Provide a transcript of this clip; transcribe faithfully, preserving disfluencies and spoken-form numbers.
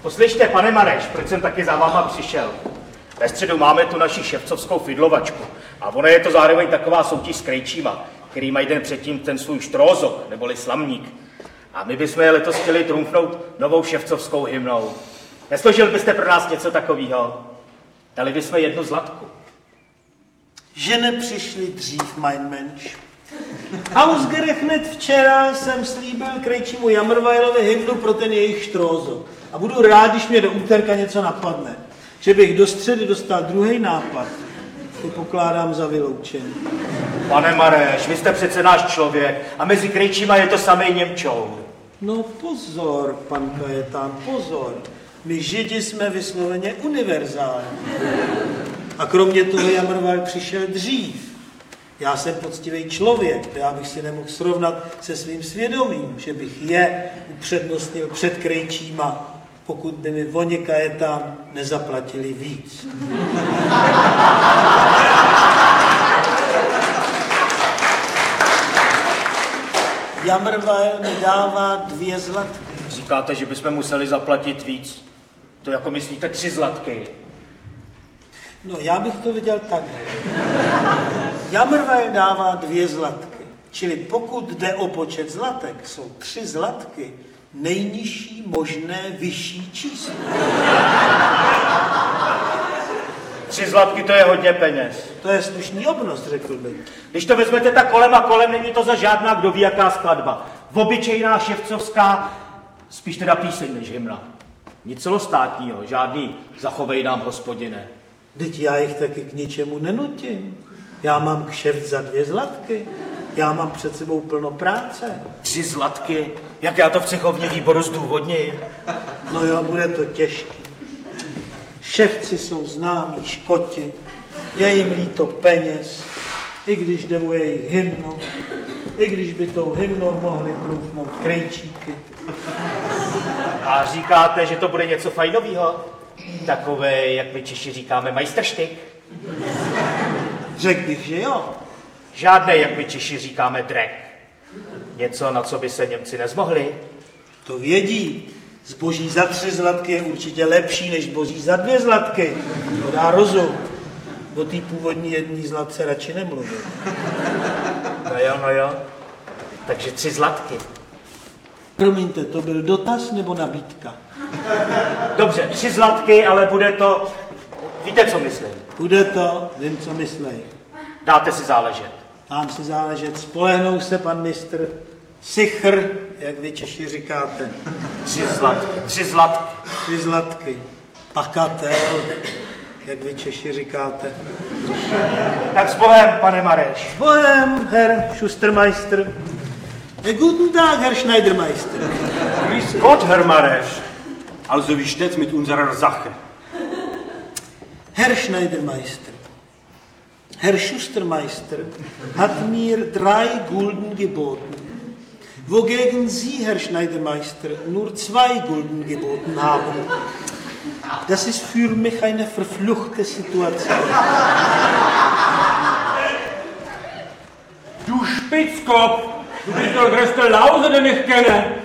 Poslyšte, pane Mareš, proč jsem taky za váma přišel? Ve středu máme tu naši ševcovskou fidlovačku a ona je to zároveň taková soutěž s krejčíma, který mají den předtím ten svůj štrózok, neboli slamník. A my bychom je letos chtěli trumfnout novou ševcovskou hymnou. Nesložil byste pro nás něco takového? Dali bychom jednu zlatku. Že nepřišli dřív, mein Mensch. Ausgerechnet včera jsem slíbil krejčímu Jamrvajlovi hymnu pro ten jejich štrózok. A budu rád, když mě do úterka něco napadne. Že bych do středy dostal druhý nápad. To pokládám za vyloučení. Pane Mareš, vy jste přece náš člověk a mezi krejčíma je to samej Němčou. No pozor, pan Kajetán, pozor. My Židi jsme vysloveně univerzální. A kromě toho Jamrvajl přišel dřív. Já jsem poctivý člověk, já bych si nemohl srovnat se svým svědomím, že bych je upřednostnil před krejčíma, pokud by mi oni Kajetán nezaplatili víc. Jamrvajl mi dává dvě zlatky. Říkáte, že bychom museli zaplatit víc? To jako myslíte tři zlatky? No, já bych to viděl takhle. Jamrvajl dává dvě zlatky. Čili pokud jde o počet zlatek, jsou tři zlatky nejnižší možné vyšší číslo. Tři zlatky, to je hodně peněz. To je slušný obnos, řekl bych. Když to vezmete tak kolem a kolem, není to za žádná kdo ví jaká skladba. Obyčejná ševcovská, spíš teda píseň než hymna. Nic celostátního, žádný zachovej nám, hospodine. Vždyť já jich taky k ničemu nenutím. Já mám kšeft za dvě zlatky. Já mám před sebou plno práce. Tři zlatky? Jak já to v cechovním výboru zdůvodním? No jo, bude to těžké. Ševci jsou známí škoti. Je jim líto peněz. I když jde o jejich hymnu. I když by tou hymnou mohli trumfnout krejčíky. A říkáte, že to bude něco fajnového? Takové, jak my Češi říkáme, majstrštyk? Řekl bych, že jo. Žádné, jak my Češi říkáme, drek. Něco, na co by se Němci nezmohli? To vědí. Zboží za tři zlatky je určitě lepší než zboží za dvě zlatky. To dá rozum. O té původní jedné zlatce radši nemluvil. No jo, no jo. Takže tři zlatky. Promiňte, to byl dotaz nebo nabídka? Dobře, tři zlatky, ale bude to... Víte, co myslím? Bude to, vím, co myslej. Dáte si záležet. Dám si záležet, spolehnou se pan mistr Sichr, jak vy Češi říkáte. Tři zlatky, tři zlatky. Tři zlatky. Pakatel, jak vy Češi říkáte. Tak s Bohem, pane Mareš. S Bohem, Herr Schustermeister. Guten Tag, Herr Schneidermeister. Grüß Gott, Herr Mareš. Also wie steht's mit unserer Sache? Herr Schneidermeister, Herr Schustermeister hat mir drei Gulden geboten, wogegen Sie, Herr Schneidermeister, nur zwei Gulden geboten haben. Das ist für mich eine verfluchte Situation. Du Spitzkopf, du bist der größte Lauser, den ich kenne.